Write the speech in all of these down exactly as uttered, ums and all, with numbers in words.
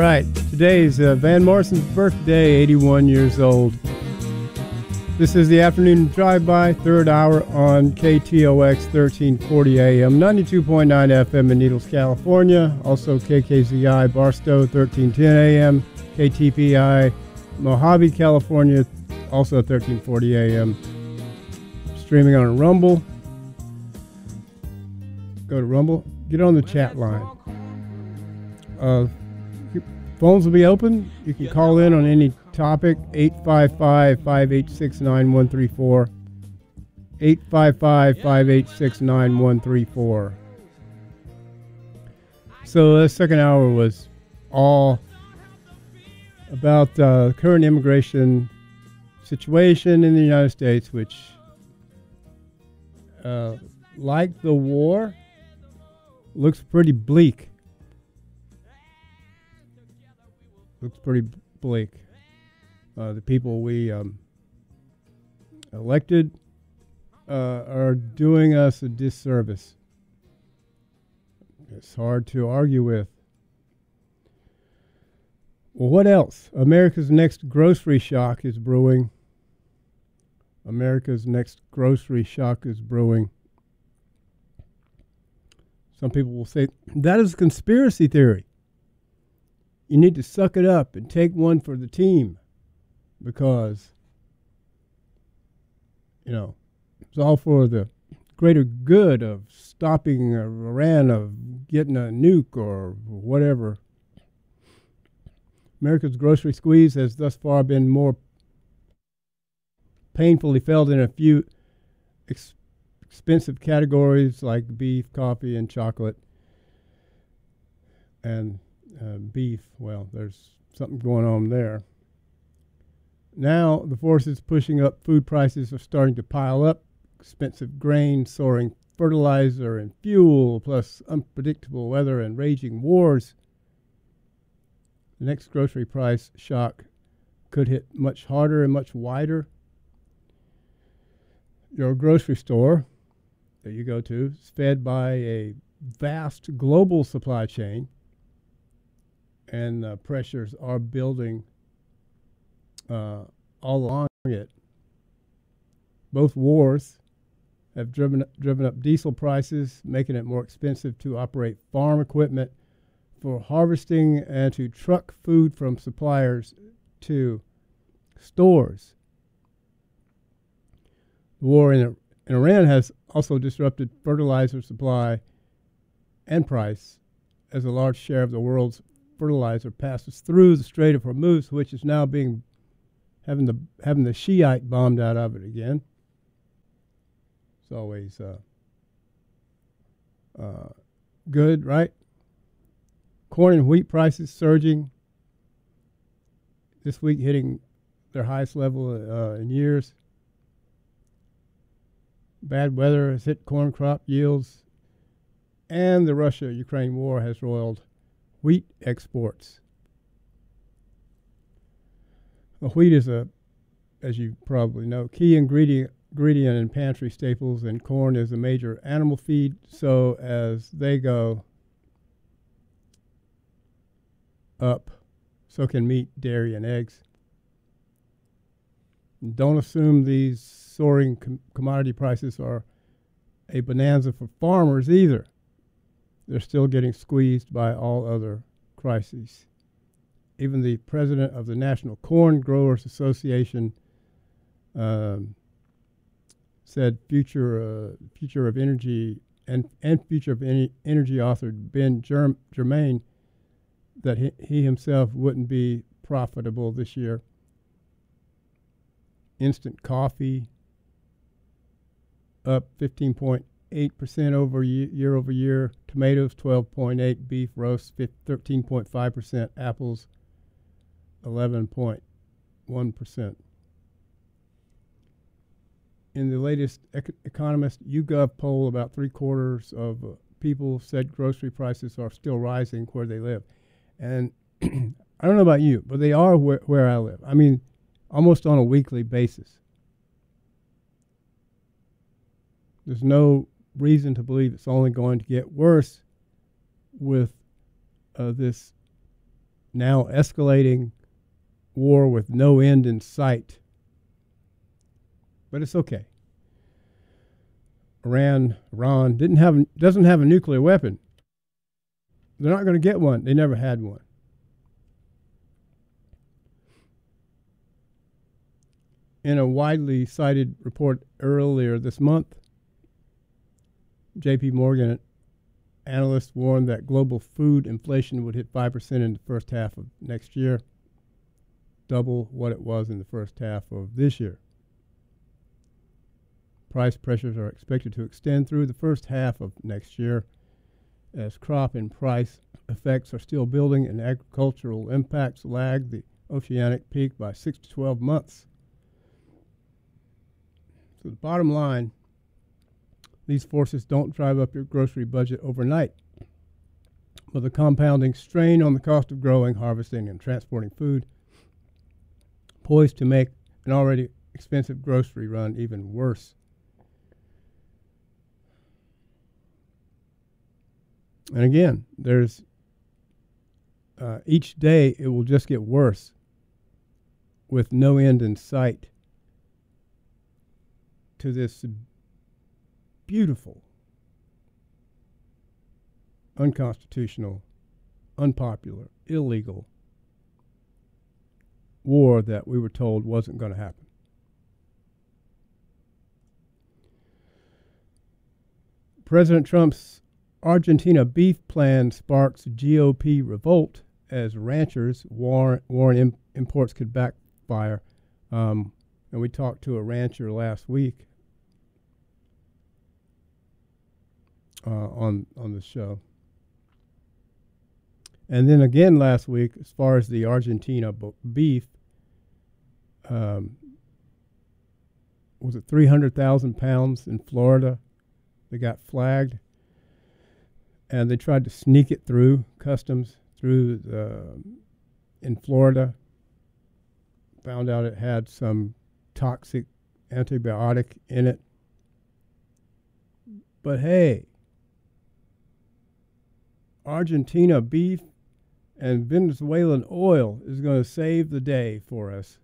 right. Today is uh, Van Morrison's birthday, eighty-one years old. This is the afternoon drive-by, third hour on K T O X thirteen forty A M, ninety-two point nine F M in Needles, California. Also K K Z I Barstow, thirteen ten A M. K T P I Mojave, California, also thirteen forty A M. Streaming on Rumble. Go to Rumble. Get on the chat line. Uh, phones will be open. You can call in on any topic. eight five five, five eight six, nine one three four. eight five five, five eight six, nine one three four. So the second hour was all about uh, current immigration situation in the United States, which, uh, like the war, looks pretty bleak. Looks pretty bleak. Uh, the people we um, elected uh, are doing us a disservice. It's hard to argue with. Well, what else? America's next grocery shock is brewing. America's next grocery shock is brewing. Some people will say, that is a conspiracy theory. You need to suck it up and take one for the team because, you know, it's all for the greater good of stopping Iran, of getting a nuke or whatever. America's grocery squeeze has thus far been more painfully felt in a few ex- expensive categories like beef, coffee, and chocolate. And uh, beef, well, there's something going on there. Now the forces pushing up food prices are starting to pile up. Expensive grain, soaring fertilizer and fuel, plus unpredictable weather and raging wars. The next grocery price shock could hit much harder and much wider. Your grocery store that you go to is fed by a vast global supply chain, and uh, pressures are building uh, all along it. Both wars have driven driven up diesel prices, making it more expensive to operate farm equipment for harvesting and to truck food from suppliers to stores. The war in, in Iran has also disrupted fertilizer supply and price, as a large share of the world's fertilizer passes through the Strait of Hormuz, which is now being having the having the Shiite bombed out of it again. It's always uh, uh, good, right? Corn and wheat prices surging this week, hitting their highest level uh, in years. Bad weather has hit corn crop yields, and the Russia-Ukraine war has roiled wheat exports. Well, wheat is a, as you probably know, key ingredient ingredient in pantry staples, and corn is a major animal feed. So as they go up, so can meat, dairy, and eggs. And don't assume these soaring com- commodity prices are a bonanza for farmers either. They're still getting squeezed by all other crises. Even the president of the National Corn Growers Association um, said future uh, future of energy and, and future of any energy author Ben Germ- Germain that he, he himself wouldn't be profitable this year. Instant coffee up fifteen point eight percent over year, year over year. Tomatoes twelve point eight, beef roast thirteen point five percent, apples eleven point one percent. In the latest ec- Economist YouGov poll, about three quarters of uh, people said grocery prices are still rising where they live. And I don't know about you, but they are where, where I live. I mean, almost on a weekly basis. There's no reason to believe it's only going to get worse with uh, this now escalating war with no end in sight. But it's okay. Iran, Iran didn't have, doesn't have a nuclear weapon. They're not going to get one. They never had one. In a widely cited report earlier this month, J P Morgan analysts warned that global food inflation would hit five percent in the first half of next year, double what it was in the first half of this year. Price pressures are expected to extend through the first half of next year as crop and price effects are still building and agricultural impacts lag the oceanic peak by six to twelve months. So the bottom line, these forces don't drive up your grocery budget overnight, but the compounding strain on the cost of growing, harvesting, and transporting food poised to make an already expensive grocery run even worse. And again, there's uh, each day it will just get worse with no end in sight to this beautiful, unconstitutional, unpopular, illegal war that we were told wasn't going to happen. President Trump's Argentina beef plan sparks G O P revolt as ranchers warn, warn im- imports could backfire. Um, and we talked to a rancher last week uh, on on the show. And then again last week, as far as the Argentina b- beef, um, was it three hundred thousand pounds in Florida that got flagged? And they tried to sneak it through customs through the, in Florida. Found out it had some toxic antibiotic in it. But hey, Argentina beef and Venezuelan oil is going to save the day for us.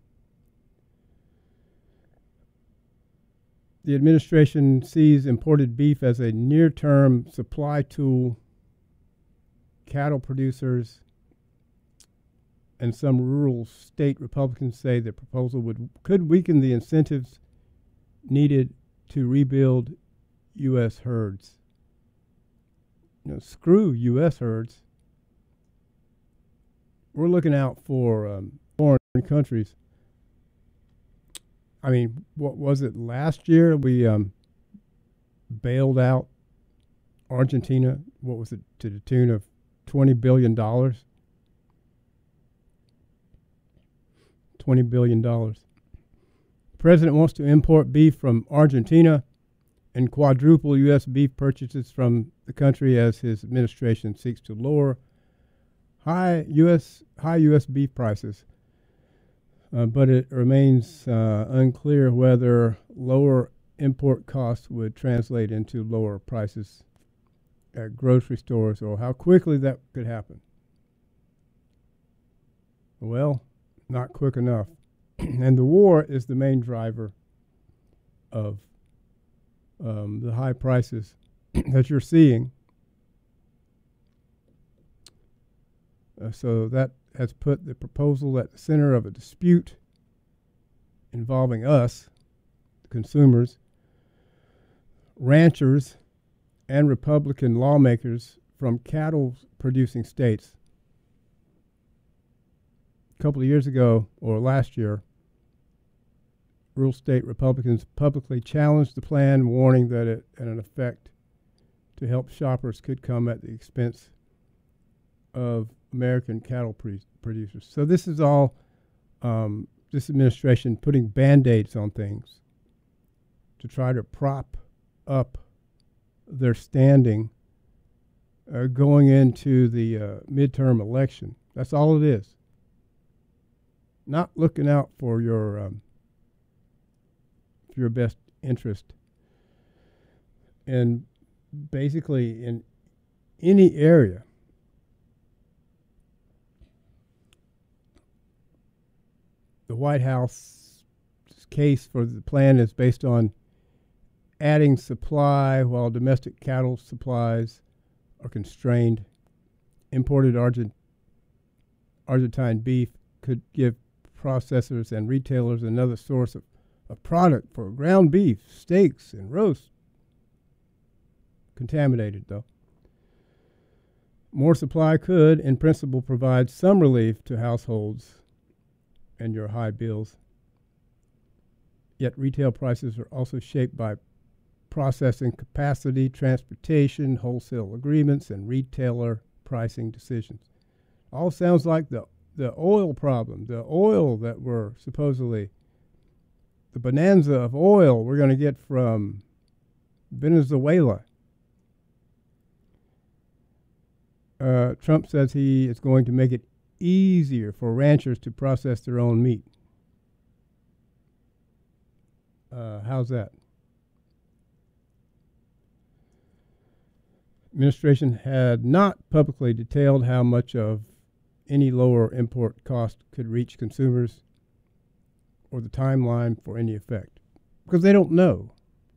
The administration sees imported beef as a near-term supply tool. Cattle producers and some rural state Republicans say the proposal would could weaken the incentives needed to rebuild U S herds. You know, screw U S herds. We're looking out for um, foreign countries. I mean, what was it last year? We um, bailed out Argentina. What was it, to the tune of twenty billion dollars? twenty billion dollars. The president wants to import beef from Argentina and quadruple U S beef purchases from the country as his administration seeks to lower high U S high U S beef prices. Uh, but it remains uh, unclear whether lower import costs would translate into lower prices at grocery stores or how quickly that could happen. Well, not quick enough. And the war is the main driver of um, the high prices that you're seeing. Uh, so that has put the proposal at the center of a dispute involving us, consumers, ranchers, and Republican lawmakers from cattle-producing states. A couple of years ago, or last year, rural state Republicans publicly challenged the plan, warning that it had an effect to help shoppers could come at the expense of American cattle pre- producers. So this is all um, this administration putting Band-Aids on things to try to prop up their standing uh, going into the uh, midterm election. That's all it is. Not looking out for your um, for your best interest. And basically in any area the White House case for the plan is based on adding supply while domestic cattle supplies are constrained. Imported Argent, Argentine beef could give processors and retailers another source of, of product for ground beef, steaks, and roast. Contaminated, though. More supply could, in principle, provide some relief to households and your high bills. Yet retail prices are also shaped by processing capacity, transportation, wholesale agreements, and retailer pricing decisions. All sounds like the, the oil problem, the oil that we're supposedly, the bonanza of oil we're going to get from Venezuela. Uh, Trump says he is going to make it easier for ranchers to process their own meat. Uh, how's that? Administration had not publicly detailed how much of any lower import cost could reach consumers or the timeline for any effect, because they don't know.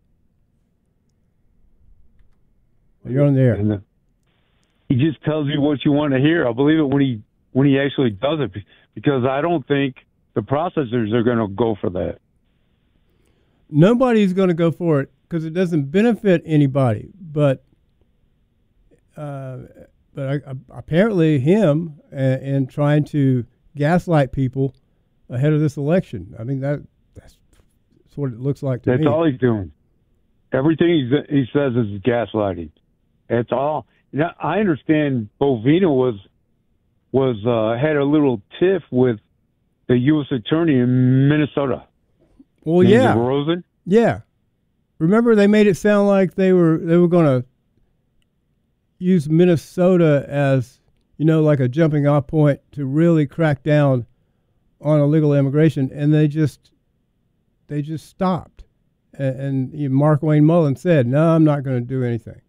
You're on the air. He just tells you what you want to hear. I'll believe it when he when he actually does it, because I don't think the processors are going to go for that. Nobody's going to go for it because it doesn't benefit anybody. But uh, but I, I, apparently him and, and trying to gaslight people ahead of this election. I mean that that's, that's what it looks like to that's me. That's all he's doing. Everything he's, he says is gaslighting. That's all. Now, I understand Bovino was was uh, had a little tiff with the U S attorney in Minnesota. Well, yeah, Rosen. Yeah. Remember, they made it sound like they were they were going to use Minnesota as, you know, like a jumping off point to really crack down on illegal immigration, and they just they just stopped. And, and Mark Wayne Mullen said, "No, I'm not going to do anything."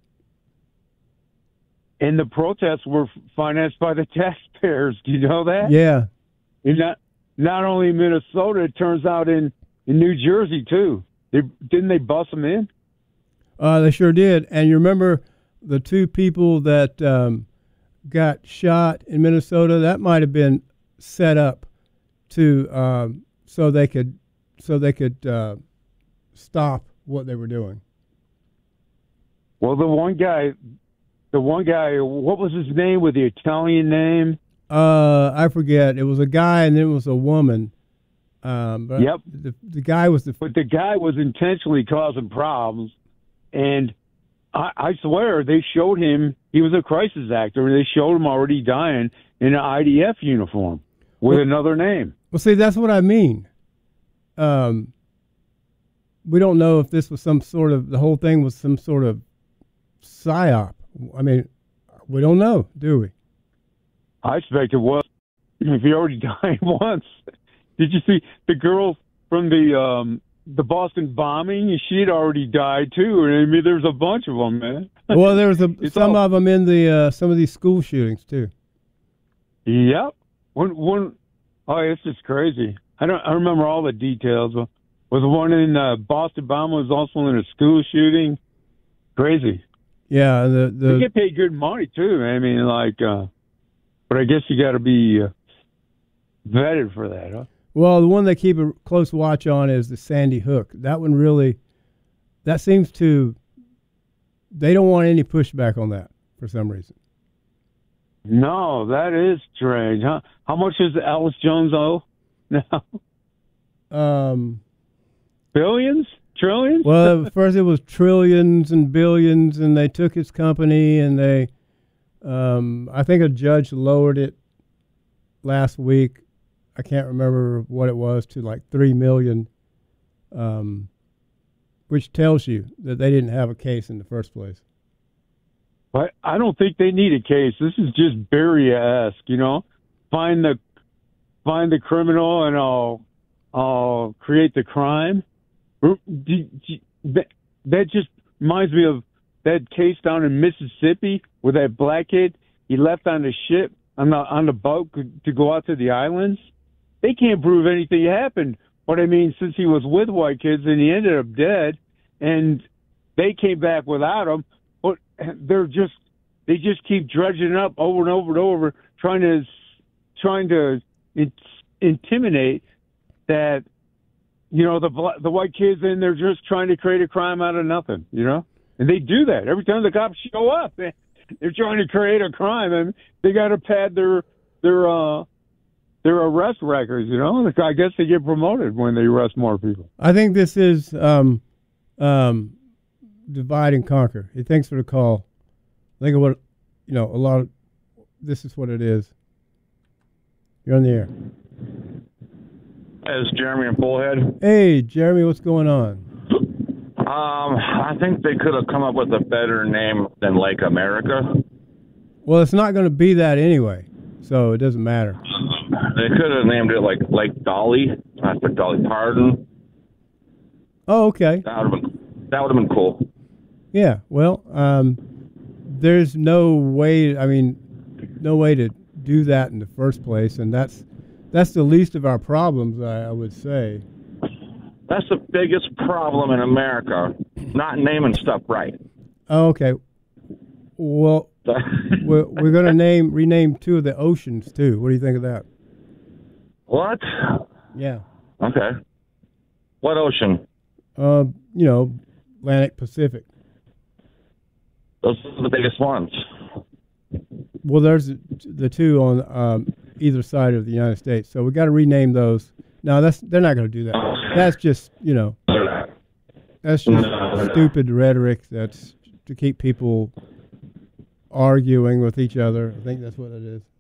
And the protests were financed by the taxpayers. Do you know that? Yeah. And not not only in Minnesota, it turns out in, in New Jersey too. They, didn't they bust them in? Uh, they sure did. And you remember the two people that um, got shot in Minnesota? That might have been set up to um, so they could so they could uh, stop what they were doing. Well, the one guy. The one guy, what was his name with the Italian name? Uh, I forget. It was a guy and then it was a woman. Um, but yep. The, the guy was the. But the guy was intentionally causing problems, and I, I swear they showed him. He was a crisis actor, and they showed him already dying in an I D F uniform with well, another name. Well, see, that's what I mean. Um, we don't know if this was some sort of the whole thing was some sort of psyop. I mean, we don't know, do we? I expect it was. If he already died once, did you see the girl from the um, the Boston bombing? She had already died too. I mean, there's a bunch of them, man. Well, there was a, some all, of them in the uh, some of these school shootings too. Yep. One one. Oh, it's just crazy. I don't. I remember all the details. Was the one in uh, Boston bombing was also in a school shooting? Crazy. Yeah, the the they get paid good money too. I mean, like, uh, but I guess you got to be uh, vetted for that, huh? Well, the one they keep a close watch on is the Sandy Hook. That one really, that seems to, they don't want any pushback on that for some reason. No, that is strange, huh? How much does Alice Jones owe now? Um, billions. Trillions? Well, first it was trillions and billions, and they took his company, and they, um, I think a judge lowered it last week. I can't remember what it was, to like three million, um, which tells you that they didn't have a case in the first place. But I don't think they need a case. This is just Barry-esque, you know. Find the find the criminal, and I'll I'll create the crime. That, that just reminds me of that case down in Mississippi where that black kid, he left on the ship, on the, on the boat to go out to the islands. they can't prove anything happened. But I mean, since he was with white kids and he ended up dead, and they came back without him, but they're just they just keep dredging it up over and over and over, trying to trying to in, intimidate that you know the the white kids, and they're just trying to create a crime out of nothing, you know. And they do that every time the cops show up. They, they're trying to create a crime, and they got to pad their their uh, their arrest records. You know, I guess they get promoted when they arrest more people. I think this is um, um, divide and conquer. Hey, thanks for the call. Think of what you know. A lot of this is what it is. You're on the air. Hey, it's Jeremy in Bullhead. Hey, Jeremy, what's going on? Um, I think they could have come up with a better name than Lake America. Well, it's not going to be that anyway, so it doesn't matter. They could have named it like Lake Dolly, not for Dolly Parton. Oh, okay. That would have been that would have been cool. Yeah. Well, um, there's no way. I mean, no way to do that in the first place, and that's that's the least of our problems, I, I would say. That's the biggest problem in America, not naming stuff right. Oh, okay. Well, we're, we're going to name rename two of the oceans too. What do you think of that? What? Yeah. Okay. What ocean? Uh, you know, Atlantic, Pacific. Those are the biggest ones. Well, there's the two on um, either side of the United States, so we got to rename those. No, that's they're not going to do that. That's just you know, that's just stupid rhetoric. That's to keep people arguing with each other. I think that's what it is.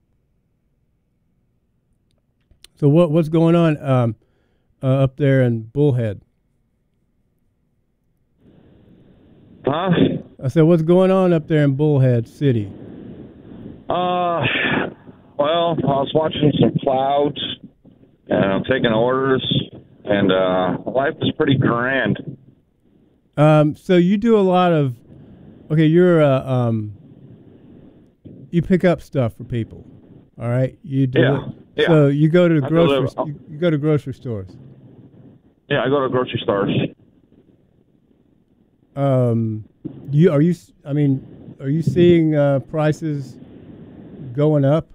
So what what's going on um, uh, up there in Bullhead? Huh? I said, what's going on up there in Bullhead City? Uh, well, I was watching some clouds, and I'm taking orders, and uh, life is pretty grand. Um, so you do a lot of, okay, you're uh, um, you pick up stuff for people, all right? You do Yeah. it. Yeah. So you go to I grocery, deliver- you, you go to grocery stores. Yeah, I go to grocery stores. Um, you are you? I mean, are you seeing uh, prices going up?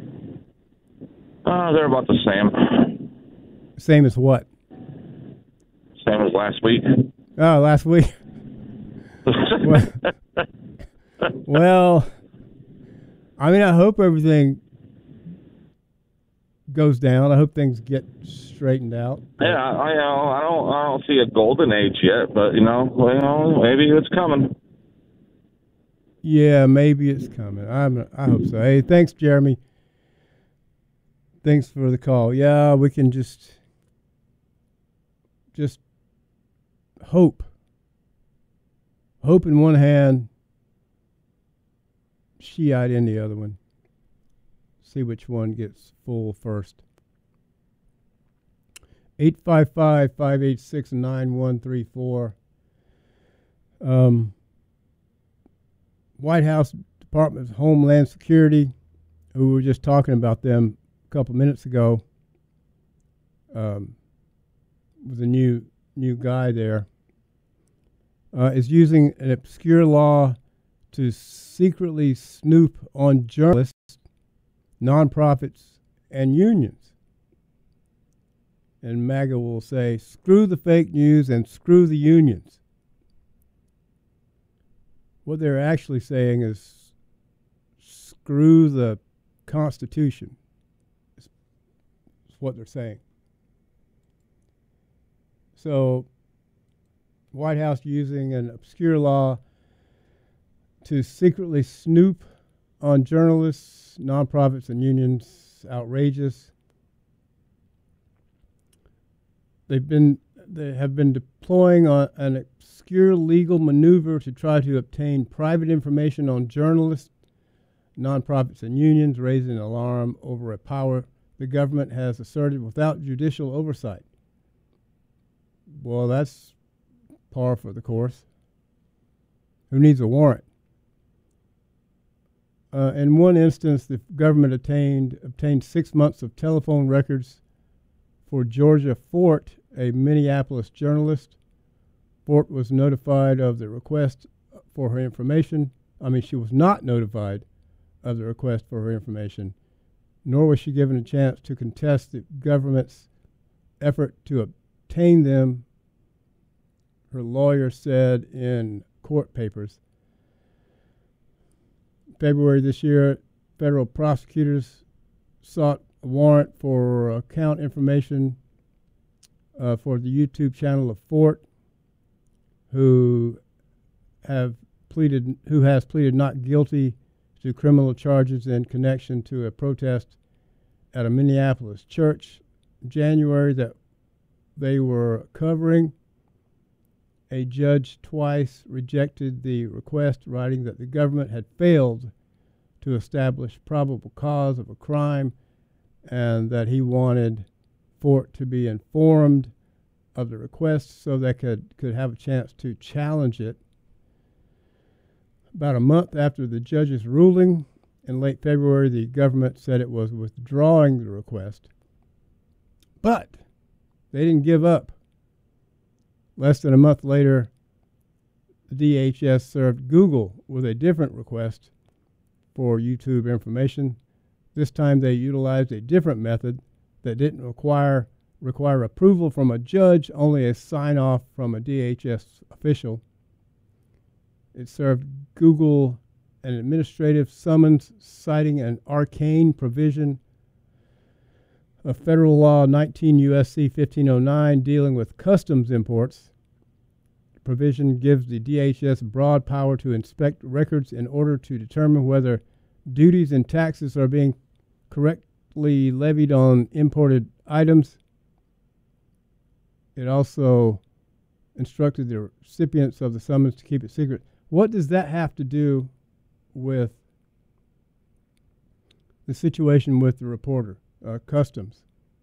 Uh, they're about the same. Same as what? Same as last week. Oh, last week. well, well, I mean, I hope everything goes down. I hope things get straightened out. Yeah, I, you know, I don't, I don't see a golden age yet, but you know, well, you know, maybe it's coming. Yeah, maybe it's coming. I'm. I hope so. Hey, thanks, Jeremy. Thanks for the call. Yeah, we can just, just hope. Hope in one hand, Shiite in the other one. See which one gets full first. eight five five, five eight six, nine one three four. Um, White House Department of Homeland Security, who we were just talking about them a couple minutes ago, um, was a new new guy there, uh, is using an obscure law to secretly snoop on journalists, nonprofits, and unions. And MAGA will say, screw the fake news and screw the unions. What they're actually saying is, screw the Constitution. Is what they're saying. So, White House using an obscure law to secretly snoop on journalists, nonprofits, and unions. Outrageous. They've been they have been deploying on an obscure legal maneuver to try to obtain private information on journalists, nonprofits, and unions, raising alarm over a power the government has asserted without judicial oversight. Well, that's par for the course. Who needs a warrant? Uh, in one instance, the government obtained obtained six months of telephone records for Georgia Fort, a Minneapolis journalist. Fort was notified of the request for her information. I mean, she was not notified of the request for her information, nor was she given a chance to contest the government's effort to obtain them, her lawyer said in court papers. In February this year, federal prosecutors sought a warrant for account information uh, for the YouTube channel of Fort, who have pleaded, who has pleaded not guilty to criminal charges in connection to a protest at a Minneapolis church in January that they were covering. A judge twice rejected the request, writing that the government had failed to establish probable cause of a crime and that he wanted Fort to be informed of the request so they could, could have a chance to challenge it. About a month after the judge's ruling, in late February, the government said it was withdrawing the request. But they didn't give up. Less than a month later, the D H S served Google with a different request for YouTube information. This time they utilized a different method that didn't require require approval from a judge, only a sign-off from a D H S official. It served Google an administrative summons citing an arcane provision of Federal Law nineteen U S C fifteen oh nine dealing with customs imports. The provision gives the D H S broad power to inspect records in order to determine whether duties and taxes are being correctly levied on imported items. It also instructed the recipients of the summons to keep it secret. What does that have to do with the situation with the reporter, uh, customs?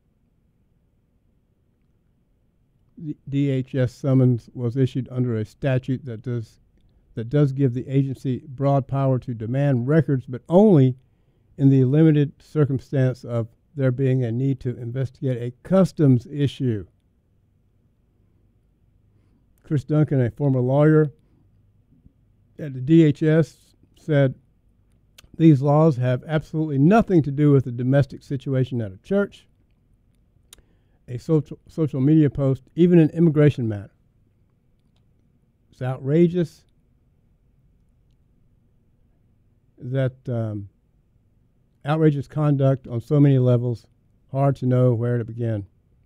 The D H S summons was issued under a statute that does that does give the agency broad power to demand records, but only in the limited circumstance of there being a need to investigate a customs issue. Chris Duncan, a former lawyer at the D H S, said these laws have absolutely nothing to do with the domestic situation at a church, a social, social media post, even an immigration matter. It's outrageous that um, outrageous conduct on so many levels, hard to know where to begin.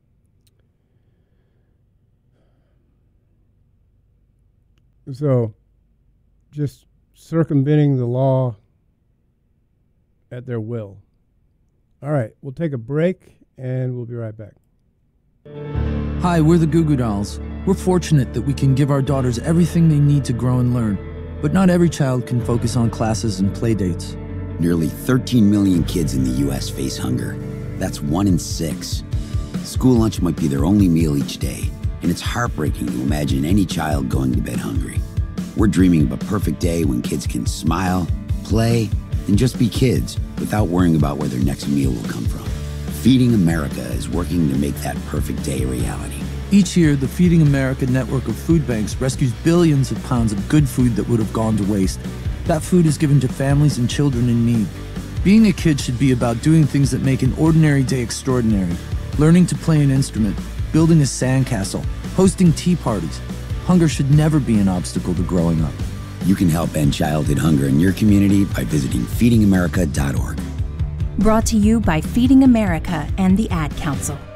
So, just circumventing the law at their will. All right, we'll take a break and we'll be right back. Hi, we're the Goo Goo Dolls. We're fortunate that we can give our daughters everything they need to grow and learn, but not every child can focus on classes and play dates. Nearly thirteen million kids in the U S face hunger. That's one in six. School lunch might be their only meal each day, and it's heartbreaking to imagine any child going to bed hungry. We're dreaming of a perfect day when kids can smile, play, and just be kids without worrying about where their next meal will come from. Feeding America is working to make that perfect day a reality. Each year, the Feeding America network of food banks rescues billions of pounds of good food that would have gone to waste. That food is given to families and children in need. Being a kid should be about doing things that make an ordinary day extraordinary. Learning to play an instrument, building a sandcastle, hosting tea parties. Hunger should never be an obstacle to growing up. You can help end childhood hunger in your community by visiting feeding america dot org. Brought to you by Feeding America and the Ad Council.